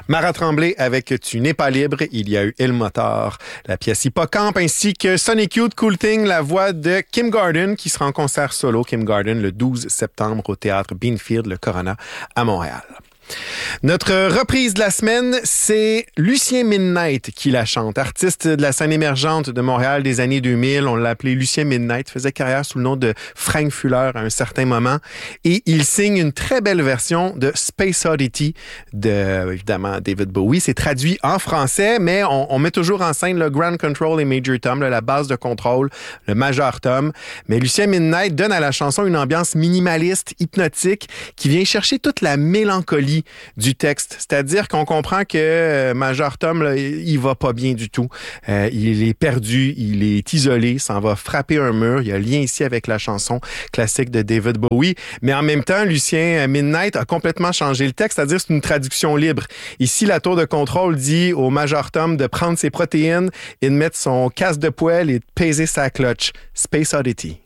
Mara Tremblay avec Tu n'es pas libre. Il y a eu Il Motor, la pièce Hippocampe, ainsi que Sonic Youth, Cool Thing, la voix de Kim Gordon, qui sera en concert solo, Kim Gordon, le 12 septembre au théâtre Beanfield, le Corona, à Montréal. Notre reprise de la semaine, c'est Lucien Midnight qui la chante. Artiste de la scène émergente de Montréal des années 2000. On l'a appelé Lucien Midnight. Faisait carrière sous le nom de Frank Fuller à un certain moment. Et il signe une très belle version de Space Oddity de, évidemment, David Bowie. C'est traduit en français, mais on met toujours en scène le Grand Control et Major Tom, la base de contrôle, le Major Tom. Mais Lucien Midnight donne à la chanson une ambiance minimaliste, hypnotique, qui vient chercher toute la mélancolie du texte. C'est-à-dire qu'on comprend que Major Tom, là, il va pas bien du tout. Il est perdu, il est isolé, s'en va frapper un mur. Il y a un lien ici avec la chanson classique de David Bowie. Mais en même temps, Lucien Midnight a complètement changé le texte, c'est-à-dire c'est une traduction libre. Ici, la tour de contrôle dit au Major Tom de prendre ses protéines et de mettre son casque de poêle et de peser sa clutch. Space Oddity.